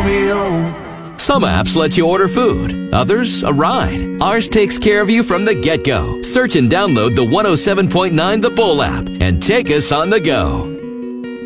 Romeo. Some apps let you order food, others a ride. Ours takes care of you from the get-go. Search and download the 107.9 The Bull app and take us on the go.